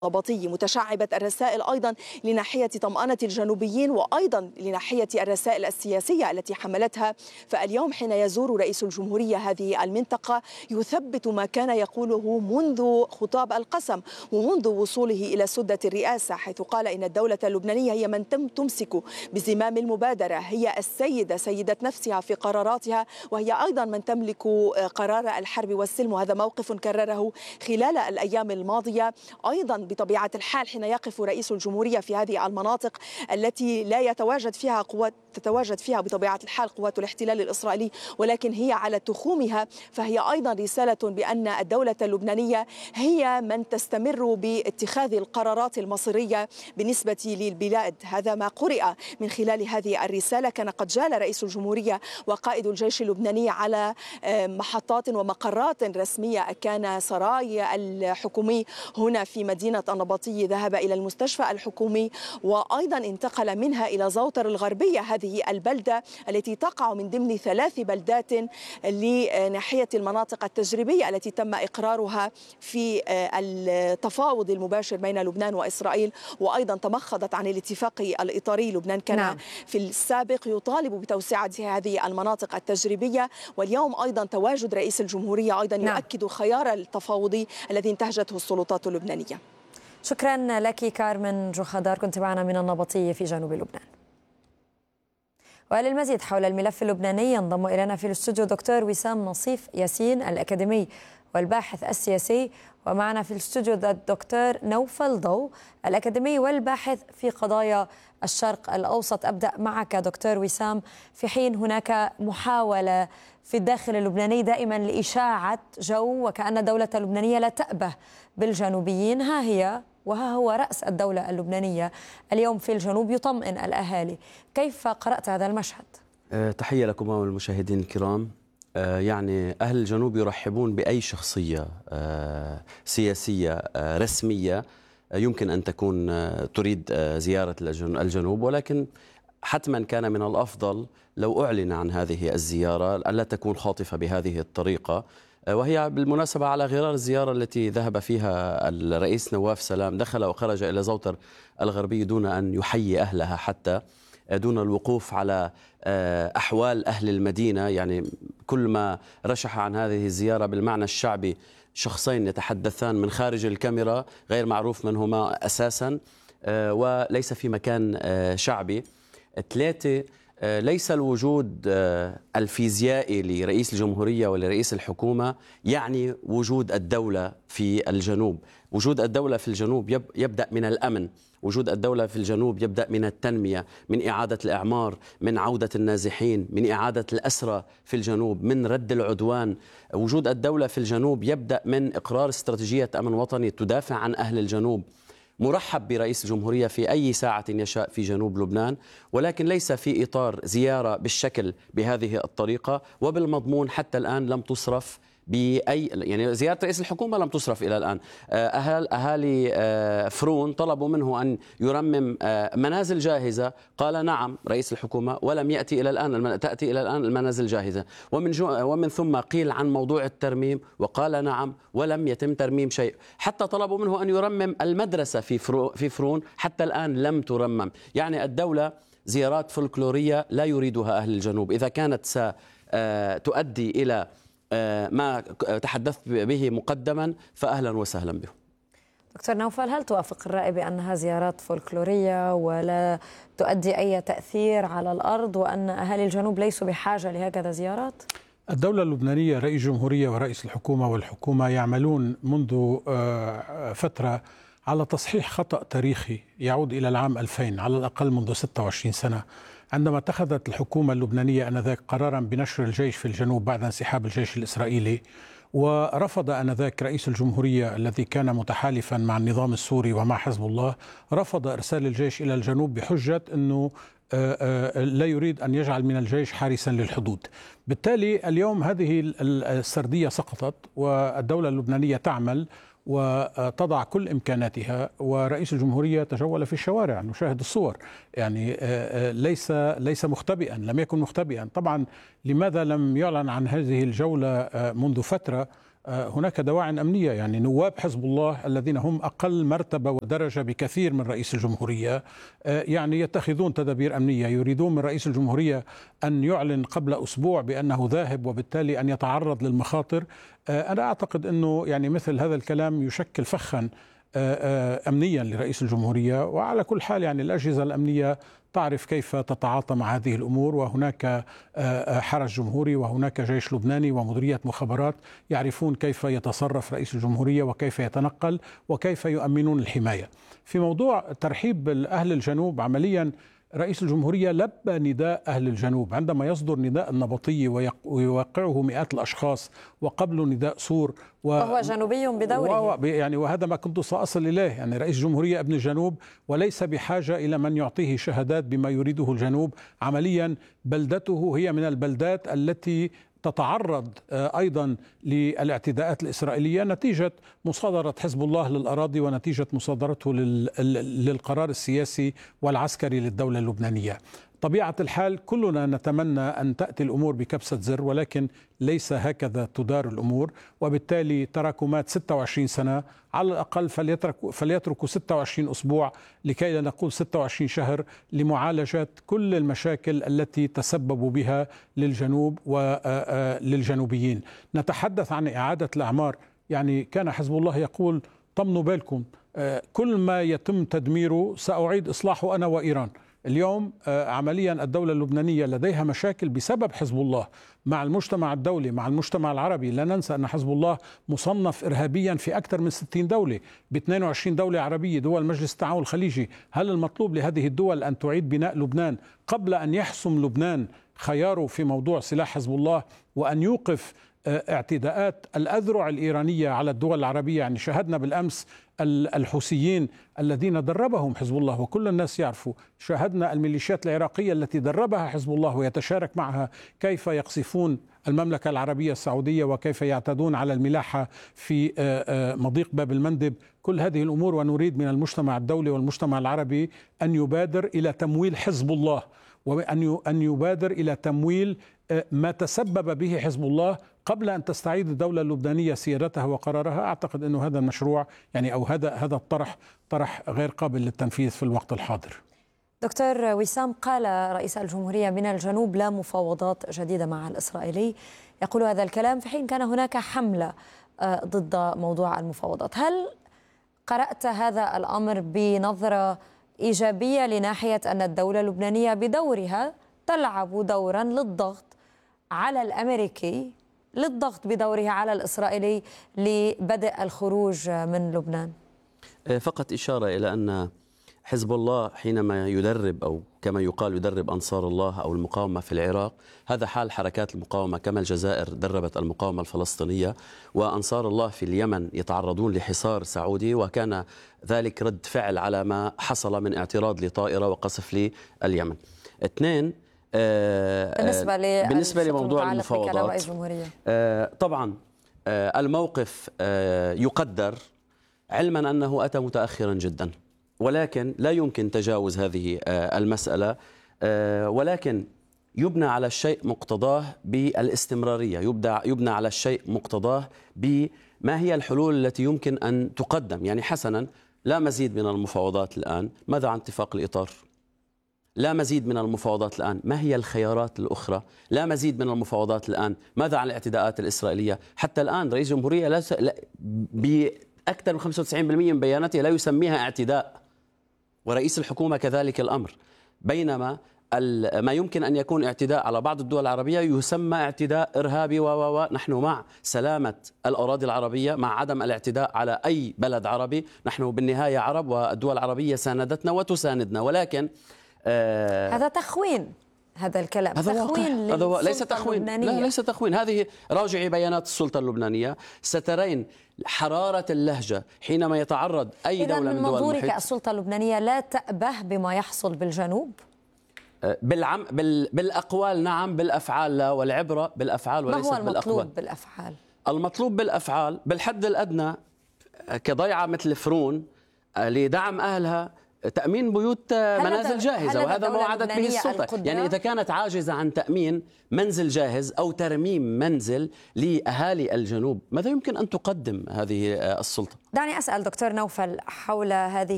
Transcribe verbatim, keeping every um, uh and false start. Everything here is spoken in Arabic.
النبطي، متشعبة الرسائل أيضا لناحية طمأنة الجنوبيين وأيضا لناحية الرسائل السياسية التي حملتها. فاليوم حين يزور رئيس الجمهورية هذه المنطقة يثبت ما كان يقوله منذ خطاب القسم ومنذ وصوله إلى سدة الرئاسة، حيث قال إن الدولة اللبنانية هي من تمسك بزمام المبادرة، هي السيدة سيدة نفسها في قراراتها، وهي أيضا من تملك قرار الحرب والسلم. وهذا موقف كرره خلال الأيام الماضية. أيضا بطبيعة الحال حين يقف رئيس الجمهورية في هذه المناطق التي لا يتواجد فيها قوات تتواجد فيها بطبيعة الحال قوات الاحتلال الإسرائيلي، ولكن هي على تخومها، فهي أيضا رسالة بأن الدولة اللبنانية هي من تستمر باتخاذ القرارات المصيرية بالنسبة للبلاد. هذا ما قرئ من خلال هذه الرسالة. كان قد جال رئيس الجمهورية وقائد الجيش اللبناني على محطات ومقرات رسمية. كان سراي الحكومي هنا في مدينة النبطي، ذهب إلى المستشفى الحكومي وأيضا انتقل منها إلى زوطر الغربية، هذه البلدة التي تقع من ضمن ثلاث بلدات لناحية المناطق التجريبية التي تم إقرارها في التفاوض المباشر بين لبنان وإسرائيل، وأيضا تمخضت عن الاتفاق الإطاري. لبنان كان نعم. في السابق يطالب بتوسعة هذه المناطق التجريبية، واليوم أيضا تواجد رئيس الجمهورية أيضا نعم. يؤكد الخيار التفاوضي الذي انتهجته السلطات اللبنانية. شكرا لك كارمن جوخدار، كنت معنا من النبطية في جنوب لبنان. وللمزيد حول الملف اللبناني ينضم إلينا في الاستوديو دكتور وسام نصيف ياسين الأكاديمي والباحث السياسي، ومعنا في الاستوديو الدكتور نوفل ضو الأكاديمي والباحث في قضايا الشرق الأوسط. أبدأ معك دكتور وسام. في حين هناك محاولة في الداخل اللبناني دائما لإشاعة جو وكأن الدولة اللبنانية لا تأبه بالجنوبيين، ها هي وها هو رأس الدولة اللبنانية اليوم في الجنوب يطمئن الأهالي. كيف قرأت هذا المشهد؟ أه تحية لكم والمشاهدين الكرام. أه يعني أهل الجنوب يرحبون بأي شخصية أه سياسية أه رسمية أه يمكن أن تكون أه تريد أه زيارة الجنوب، ولكن حتما كان من الأفضل لو أعلن عن هذه الزيارة ألا تكون خاطفة بهذه الطريقة، وهي بالمناسبة على غرار الزيارة التي ذهب فيها الرئيس نواف سلام، دخل وخرج إلى زوطر الغربي دون أن يحيي أهلها، حتى دون الوقوف على أحوال أهل المدينة. يعني كل ما رشح عن هذه الزيارة بالمعنى الشعبي شخصين يتحدثان من خارج الكاميرا غير معروف من هما أساسا، وليس في مكان شعبي. ثلاثة، ليس الوجود الفيزيائي لرئيس الجمهورية ولرئيس الحكومة يعني وجود الدولة في الجنوب. وجود الدولة في الجنوب يبدأ من الأمن، وجود الدولة في الجنوب يبدأ من التنمية، من إعادة الإعمار، من عودة النازحين، من إعادة الأسرى في الجنوب، من رد العدوان. وجود الدولة في الجنوب يبدأ من إقرار استراتيجية أمن وطني تدافع عن أهل الجنوب. مرحب برئيس الجمهورية في أي ساعة يشاء في جنوب لبنان، ولكن ليس في إطار زيارة بالشكل بهذه الطريقة وبالمضمون. حتى الآن لم تصرف بأي، يعني زيارة رئيس الحكومة لم تصرف إلى الآن. أهل أهالي فرون طلبوا منه أن يرمم منازل جاهزة، قال نعم رئيس الحكومة، ولم يأتي إلى الآن تأتي إلى الآن المنازل جاهزة. ومن ومن ثم قيل عن موضوع الترميم وقال نعم، ولم يتم ترميم شيء. حتى طلبوا منه أن يرمم المدرسة في في فرون، حتى الآن لم ترمم. يعني الدولة زيارات فولكلورية لا يريدها أهل الجنوب. إذا كانت ستؤدي إلى ما تحدثت به مقدما فأهلا وسهلا بهم. دكتور نوفل، هل توافق الرأي بأنها زيارات فولكلورية ولا تؤدي أي تأثير على الأرض، وأن أهالي الجنوب ليسوا بحاجة لهكذا زيارات؟ الدولة اللبنانية، رئيس الجمهورية ورئيس الحكومة والحكومة يعملون منذ فترة على تصحيح خطأ تاريخي يعود إلى العام ألفين، على الأقل منذ ستة وعشرين سنة، عندما اتخذت الحكومة اللبنانية آنذاك قرارا بنشر الجيش في الجنوب بعد انسحاب الجيش الإسرائيلي، ورفض آنذاك رئيس الجمهورية الذي كان متحالفا مع النظام السوري ومع حزب الله، رفض إرسال الجيش إلى الجنوب بحجة أنه لا يريد أن يجعل من الجيش حارسا للحدود. بالتالي اليوم هذه السردية سقطت، والدولة اللبنانية تعمل وتضع كل إمكاناتها، ورئيس الجمهورية تجول في الشوارع، نشاهد الصور، يعني ليس ليس مختبئا، لم يكن مختبئا. طبعا لماذا لم يعلن عن هذه الجولة منذ فترة؟ هناك دواعٍ أمنية. يعني نواب حزب الله الذين هم أقل مرتبة ودرجة بكثير من رئيس الجمهورية يعني يتخذون تدابير أمنية، يريدون من رئيس الجمهورية أن يعلن قبل أسبوع بأنه ذاهب وبالتالي أن يتعرض للمخاطر. أنا أعتقد أنه يعني مثل هذا الكلام يشكل فخا أمنيا لرئيس الجمهورية. وعلى كل حال يعني الأجهزة الأمنية تعرف كيف تتعاطى مع هذه الأمور، وهناك حرس جمهوري وهناك جيش لبناني ومديرية مخابرات يعرفون كيف يتصرف رئيس الجمهورية وكيف يتنقل وكيف يؤمنون الحماية. في موضوع ترحيب أهل الجنوب، عمليا رئيس الجمهورية لبى نداء أهل الجنوب عندما يصدر نداء النبطية ويوقعه مئات الأشخاص وقبله نداء سور و... وهو جنوبي بدوره و... يعني وهذا ما كنت سأصل إليه. يعني رئيس الجمهورية ابن الجنوب وليس بحاجة إلى من يعطيه شهادات بما يريده الجنوب. عمليا بلدته هي من البلدات التي تتعرض أيضا للاعتداءات الإسرائيلية نتيجة مصادرة حزب الله للأراضي ونتيجة مصادرته للقرار السياسي والعسكري للدولة اللبنانية. طبيعة الحال كلنا نتمنى أن تأتي الأمور بكبسة زر، ولكن ليس هكذا تدار الأمور، وبالتالي تراكمات ستة وعشرين سنة على الأقل فليتركوا, فليتركوا ستة وعشرين أسبوع لكي لا نقول ستة وعشرين شهر لمعالجة كل المشاكل التي تسببوا بها للجنوب وللجنوبيين. نتحدث عن إعادة الأعمار. يعني كان حزب الله يقول طمنوا بالكم، كل ما يتم تدميره سأعيد إصلاحه أنا وإيران. اليوم عمليا الدولة اللبنانية لديها مشاكل بسبب حزب الله مع المجتمع الدولي، مع المجتمع العربي. لا ننسى أن حزب الله مصنف إرهابيا في أكثر من ستين دولة ب اثنين وعشرين دولة عربية، دول مجلس التعاون الخليجي. هل المطلوب لهذه الدول أن تعيد بناء لبنان قبل أن يحسم لبنان خياره في موضوع سلاح حزب الله وأن يوقف اعتداءات الأذرع الإيرانية على الدول العربية؟ يعني شاهدنا بالأمس الحوثيين الذين دربهم حزب الله وكل الناس يعرفوا، شاهدنا الميليشيات العراقية التي دربها حزب الله ويتشارك معها كيف يقصفون المملكة العربية السعودية وكيف يعتدون على الملاحة في مضيق باب المندب. كل هذه الأمور، ونريد من المجتمع الدولي والمجتمع العربي أن يبادر إلى تمويل حزب الله وأن يبادر إلى تمويل ما تسبب به حزب الله قبل أن تستعيد الدولة اللبنانية سيادتها وقرارها. أعتقد أنه هذا المشروع يعني أو هذا هذا الطرح طرح غير قابل للتنفيذ في الوقت الحاضر. دكتور وسام، قال رئيس الجمهورية من الجنوب لا مفاوضات جديدة مع الإسرائيلي، يقول هذا الكلام في حين كان هناك حملة ضد موضوع المفاوضات. هل قرأت هذا الأمر بنظرة إيجابية لناحية أن الدولة اللبنانية بدورها تلعب دورا للضغط على الأمريكي، للضغط بدوره على الإسرائيلي لبدء الخروج من لبنان؟ فقط إشارة إلى أن حزب الله حينما يدرب أو كما يقال يدرب أنصار الله أو المقاومة في العراق، هذا حال حركات المقاومة كما الجزائر دربت المقاومة الفلسطينية، وأنصار الله في اليمن يتعرضون لحصار سعودي، وكان ذلك رد فعل على ما حصل من اعتراض لطائرة وقصف لليمن. اثنين، آه بالنسبة, آه بالنسبة لموضوع المفاوضات، آه طبعا آه الموقف آه يقدر علما أنه أتى متأخرا جدا، ولكن لا يمكن تجاوز هذه آه المسألة، آه ولكن يبنى على الشيء مقتضاه بالاستمرارية، يبنى, يبنى على الشيء مقتضاه بما هي الحلول التي يمكن أن تقدم. يعني حسنا، لا مزيد من المفاوضات الآن، ماذا عن اتفاق الإطار؟ لا مزيد من المفاوضات الآن، ما هي الخيارات الأخرى؟ لا مزيد من المفاوضات الآن، ماذا عن الاعتداءات الإسرائيلية؟ حتى الآن رئيس الجمهورية لا س... لا... بأكثر من خمسة وتسعين بالمئة من بياناته لا يسميها اعتداء، ورئيس الحكومة كذلك الأمر، بينما ما يمكن أن يكون اعتداء على بعض الدول العربية يسمى اعتداء إرهابي. و نحن مع سلامة الأراضي العربية، مع عدم الاعتداء على أي بلد عربي. نحن بالنهاية عرب، والدول العربية ساندتنا وتساندنا، ولكن آه هذا تخوين. هذا الكلام هذا تخوين هذا ليس تخوين، لا ليس تخوين. هذه راجعي بيانات السلطة اللبنانية، سترين حرارة اللهجة حينما يتعرض أي دولة من دول المحيط. من منظورك السلطة اللبنانية لا تأبه بما يحصل بالجنوب؟ بالعم بال بالأقوال نعم، بالأفعال لا، والعبرة بالأفعال وليس بالأقوال. ما هو المطلوب بالأفعال؟ المطلوب بالأفعال بالحد الأدنى كضيعة مثل فرون لدعم أهلها تأمين بيوت منازل جاهزة، وهذا ما وعدت به السلطة. القدرة؟ يعني إذا كانت عاجزة عن تأمين منزل جاهز أو ترميم منزل لأهالي الجنوب، ماذا يمكن أن تقدم هذه السلطة؟ دعني أسأل دكتور نوفل حول هذه